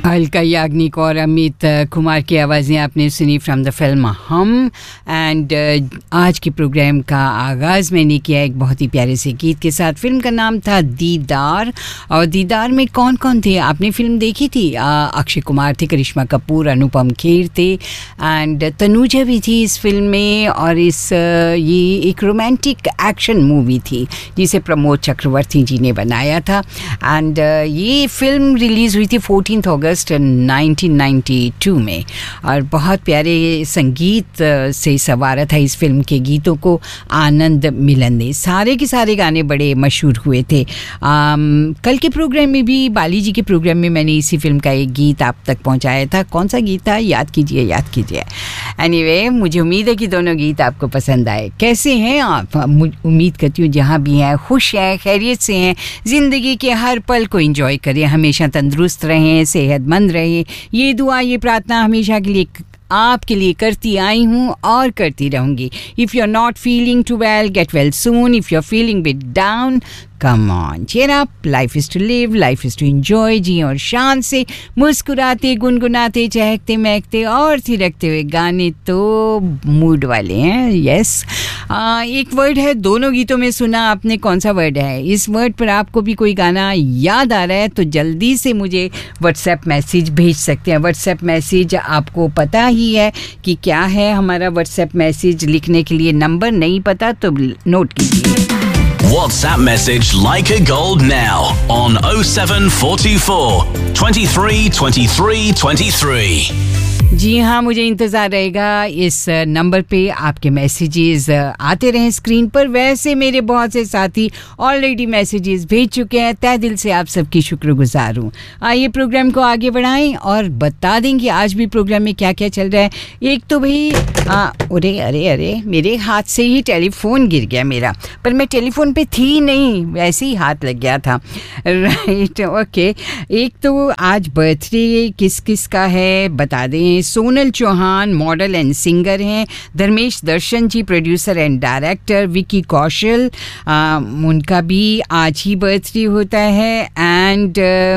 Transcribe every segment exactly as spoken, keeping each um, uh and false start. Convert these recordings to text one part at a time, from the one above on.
अलका याग्निक और अमित कुमार की आवाज़ें आपने सुनी फ्रॉम द फिल्म हम। एंड आज के प्रोग्राम का आगाज़ मैंने किया एक बहुत ही प्यारे से गीत के साथ। फिल्म का नाम था दीदार, और दीदार में कौन कौन थे आपने फिल्म देखी थी? अक्षय कुमार थे, करिश्मा कपूर, अनुपम खेर थे, एंड तनुजा भी थी इस फिल्म में। और इस ये एक रोमांटिक एक्शन मूवी थी जिसे प्रमोद चक्रवर्ती जी ने बनाया था। एंड ये फिल्म रिलीज़ हुई थी फोर्टीन अगस्त नाइनटीन नाइंटी टू में, और बहुत प्यारे संगीत से सवारा था इस फिल्म के गीतों को आनंद मिलन ने। सारे के सारे गाने बड़े मशहूर हुए थे। आम, कल के प्रोग्राम में भी, बाली जी के प्रोग्राम में, मैंने इसी फिल्म का एक गीत आप तक पहुंचाया था। कौन सा गीत था? याद कीजिए याद कीजिए। एनीवे, मुझे उम्मीद है कि दोनों गीत आपको पसंद आए। कैसे हैं आप? उम्मीद करती हूँ जहाँ भी हैं खुश हैं, खैरियत से हैं, ज़िंदगी के हर पल को एंजॉय करें, हमेशा तंदुरुस्त रहें, सेहतमंद रहें। ये दुआ, ये प्रार्थना हमेशा के लिए आपके लिए करती आई हूँ और करती रहूँगी। If you are not feeling to well, get well soon. If you are feeling bit down, come on, cheer up. Life is to live, life is to enjoy. जी और शान से मुस्कुराते, गुनगुनाते, चहकते महकते और थिरकते हुए गाने तो मूड वाले हैं। यस, एक वर्ड है दोनों गीतों में, सुना आपने? कौन सा वर्ड है? इस वर्ड पर आपको भी कोई गाना याद आ रहा है तो जल्दी से मुझे व्हाट्सएप मैसेज भेज सकते हैं। व्हाट्सएप मैसेज आपको पता ही है कि क्या है हमारा व्हाट्सएप मैसेज। लिखने के लिए नंबर नहीं पता तो नोट कीजिए। WhatsApp message like a gold now on oh seven four two four, twenty-three twenty-three twenty-three. जी हाँ, मुझे इंतज़ार रहेगा इस नंबर पे आपके मैसेजेस आते रहें स्क्रीन पर। वैसे मेरे बहुत से साथी ऑलरेडी मैसेजेस भेज चुके हैं, तहे दिल से आप सबकी शुक्रगुजार हूँ। आइए प्रोग्राम को आगे बढ़ाएं और बता दें कि आज भी प्रोग्राम में क्या क्या चल रहा है। एक तो भाई, अरे अरे अरे मेरे हाथ से ही टेलीफोन गिर गया मेरा, पर मैं टेलीफोन पे थी नहीं, वैसे ही हाथ लग गया था। Right, okay. एक तो आज बर्थडे किस किस का है बता दें। Sonal Chauhan model and singer हैं। धर्मेश दर्शन जी producer and director. Vicky Kaushal, आ, उनका भी आज ही बर्थडे होता है। एंड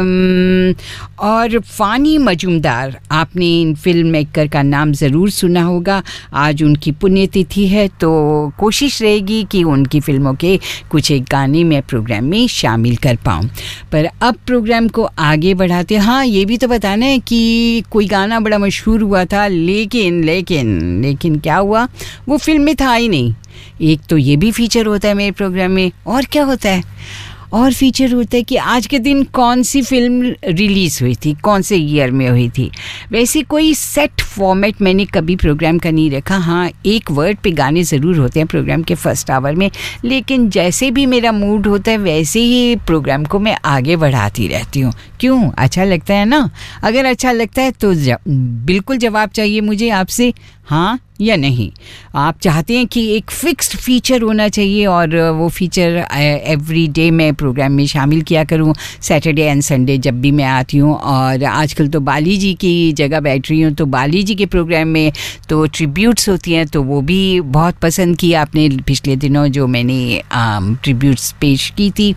और फ़ानी मजूमदार, आपने इन फिल्म मेकर का नाम ज़रूर सुना होगा। आज उनकी पुण्यतिथि है तो कोशिश रहेगी कि उनकी फिल्मों के कुछ एक गाने में प्रोग्राम में शामिल कर पाऊँ। पर अब प्रोग्राम को आगे बढ़ाते, हाँ ये भी तो बताना है कि कोई गाना बड़ा मशहूर हुआ था, लेकिन लेकिन लेकिन क्या हुआ, वो फिल्म में था ही नहीं। एक तो ये भी फीचर होता है मेरे प्रोग्राम में, और क्या होता है, और फीचर होता है कि आज के दिन कौन सी फिल्म रिलीज़ हुई थी, कौन से ईयर में हुई थी। वैसे कोई सेट फॉर्मेट मैंने कभी प्रोग्राम का नहीं रखा। हाँ, एक वर्ड पे गाने ज़रूर होते हैं प्रोग्राम के फर्स्ट आवर में, लेकिन जैसे भी मेरा मूड होता है वैसे ही प्रोग्राम को मैं आगे बढ़ाती रहती हूँ। क्यों? अच्छा लगता है ना। अगर अच्छा लगता है तो ज, बिल्कुल जवाब चाहिए मुझे आपसे, हाँ या नहीं। आप चाहते हैं कि एक फिक्स्ड फीचर होना चाहिए और वो फीचर एवरी डे मैं प्रोग्राम में शामिल किया करूं, सैटरडे एंड संडे जब भी मैं आती हूं। और आजकल तो बाली जी की जगह बैठ रही हूं, तो बाली जी के प्रोग्राम में तो ट्रिब्यूट्स होती हैं, तो वो भी बहुत पसंद की आपने पिछले दिनों जो मैंने ट्रिब्यूट्स पेश की थी।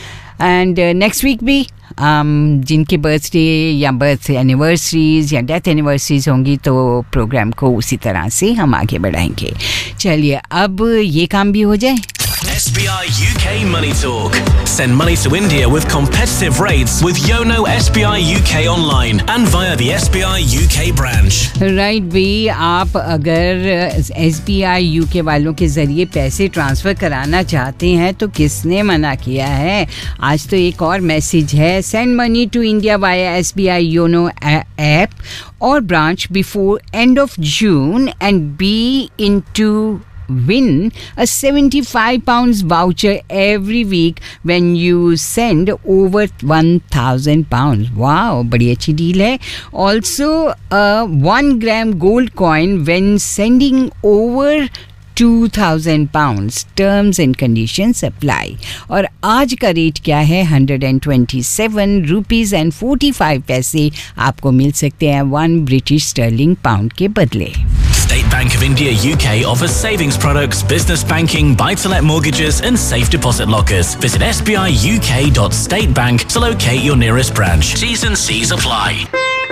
एंड नेक्स्ट वीक भी um, जिनके बर्थडे या बर्थ एनिवर्सरीज या डेथ एनिवर्सरीज होंगी तो प्रोग्राम को उसी तरह से हम आगे बढ़ाएंगे। चलिए अब ये काम भी हो जाए। S B I U K Money Talk. Send money to India with competitive rates with Yono S B I U K online and via the S B I U K branch. Right भी, आप अगर S B I U K वालों के ज़रिए पैसे transfer कराना चाहते हैं तो किसने मना किया है। आज तो एक और मैसेज है, send money to India via S B I YONO app और branch before end of June and B into win a seventy-five pounds voucher every week when you send over one thousand pounds. Wow, बड़ी अच्छी deal है. Also a one gram gold coin when sending over two thousand pounds. Terms and conditions apply. और आज का rate क्या है? one hundred twenty-seven rupees and forty-five पैसे आपको मिल सकते हैं one British sterling pound के बदले. State Bank of India U K offers savings products, business banking, buy-to-let mortgages and safe deposit lockers. Visit s b i u k dot state bank to locate your nearest branch. T's and C's apply.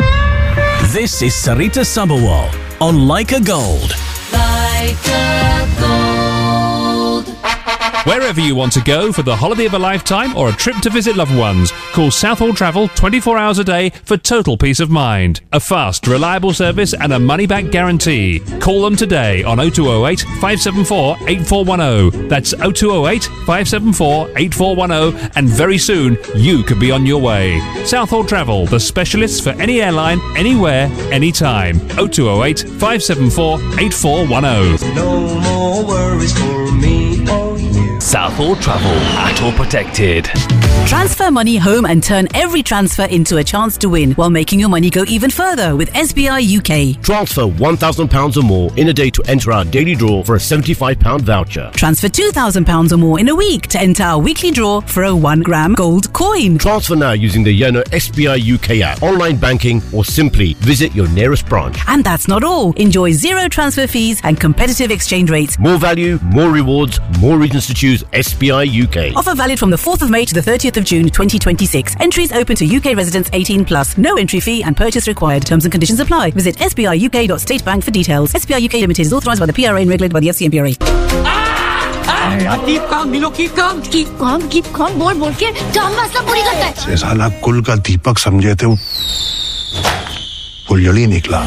This is Sarita Sabharwal on Like a Gold. Like a Gold. Wherever you want to go for the holiday of a lifetime or a trip to visit loved ones, call Southall Travel twenty-four hours a day for total peace of mind. A fast, reliable service and a money-back guarantee. Call them today on oh two oh eight, five seven four, eight four one oh. That's oh two oh eight, five seven four, eight four one oh, and very soon you could be on your way. Southall Travel, the specialists for any airline, anywhere, anytime. oh two oh eight, five seven four, eight four one oh. No more worries for me or you. Southall Travel, A T O protected. Transfer money home and turn every transfer into a chance to win while making your money go even further with S B I U K. Transfer one thousand pounds or more in a day to enter our daily draw for a seventy-five pounds voucher. Transfer two thousand pounds or more in a week to enter our weekly draw for a one gram gold coin. Transfer now using the Yono S B I U K app, online banking, or simply visit your nearest branch. And that's not all. Enjoy zero transfer fees and competitive exchange rates. More value, more rewards, more reasons to choose S B I U K. Offer valid from the fourth of May to the thirtieth of June twenty twenty-six. Entries open to U K residents eighteen plus. No entry fee and purchase required. Terms and conditions apply. Visit S B I U K dot state bank for details. S B I U K Limited is authorised by the P R A and regulated by the F C M P R A. Keep calm, Milo, keep calm. Keep calm, keep calm. बोल बोल के काम मसला पूरी करता है. से साला कुल का दीपक समझे थे वो फुलझड़ी निकला.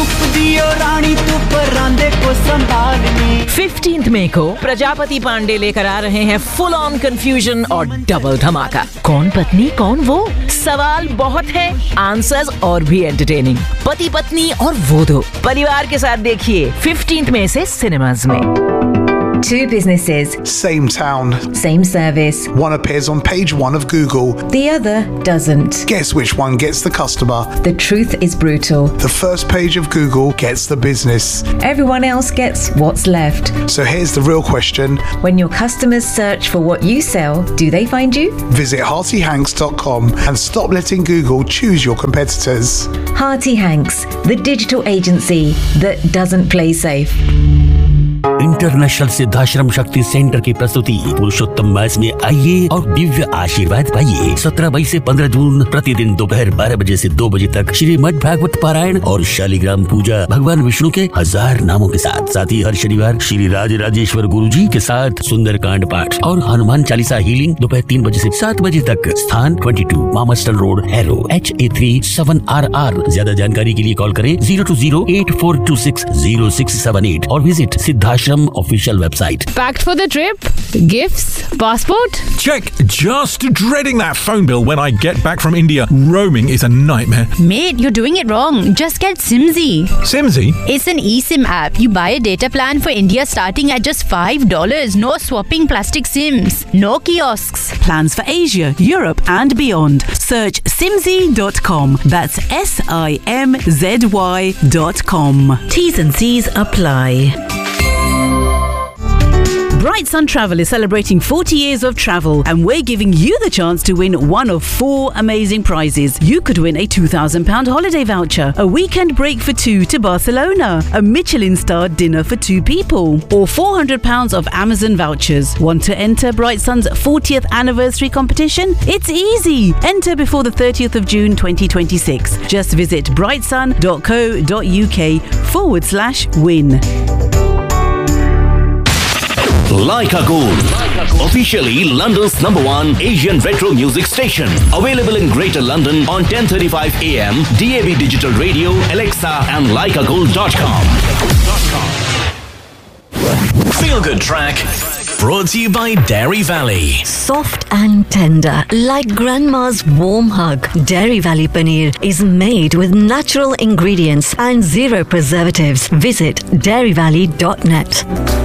फिफ्टींथ मई को प्रजापति पांडे लेकर आ रहे हैं फुल ऑन कंफ्यूजन और डबल धमाका. कौन पत्नी कौन वो? सवाल बहुत है, आंसर्स और भी एंटरटेनिंग. पति पत्नी और वो दो परिवार के साथ देखिए फिफ्टींथ मई से सिनेमाज में. Two businesses. Same town. Same service. One appears on page one of Google. The other doesn't. Guess which one gets the customer? The truth is brutal. The first page of Google gets the business. Everyone else gets what's left. So here's the real question. When your customers search for what you sell, do they find you? Visit Hearty Hanks dot com and stop letting Google choose your competitors. Hearty Hanks, the digital agency that doesn't play safe. International Siddhashram शक्ति centre की प्रस्तुति पुरुषोत्तम मास में आइए और दिव्य आशीर्वाद पाइए. सत्रह मई से पंद्रह जून प्रतिदिन दोपहर बारह बजे से दो बजे तक श्रीमद् भागवत पारायण और शालिग्राम पूजा भगवान विष्णु के हजार नामों के साथ. साथ ही हर शनिवार श्री राज राजेश्वर गुरु जी के साथ सुंदर कांड पाठ और हनुमान चालीसा हीलिंग दोपहर तीन बजे से सात बजे तक. स्थान बाईस मामस्टन road, harrow, H A three seven are are. ज्यादा जानकारी के लिए कॉल करें zero to zero eight four to six zero six seven eight और visit Siddhashram official website. Packed for the trip? Gifts? Passport? Check. Just dreading that phone bill when I get back from India. Roaming is a nightmare. Mate, you're doing it wrong. Just get Simzy. Simzy? It's an eSIM app. You buy a data plan for India starting at just five dollars. No swapping plastic SIMs. No kiosks. Plans for Asia, Europe and beyond. Search simzy dot com. That's S I M Z Y dot com. T's and C's apply. Bright Sun Travel is celebrating forty years of travel and we're giving you the chance to win one of four amazing prizes. You could win a two thousand pounds holiday voucher, a weekend break for two to Barcelona, a Michelin-starred dinner for two people, or four hundred pounds of Amazon vouchers. Want to enter Bright Sun's fortieth anniversary competition? It's easy. Enter before the thirtieth of June twenty twenty-six. Just visit brightsun dot co dot uk forward slash win. Like a Gold, officially London's number one Asian retro music station. Available in Greater London on ten thirty-five A M, D A B Digital Radio, Alexa and like a gold dot com. Feel Good Track, brought to you by Dairy Valley. Soft and tender, like grandma's warm hug. Dairy Valley Paneer is made with natural ingredients and zero preservatives. Visit dairy valley dot net.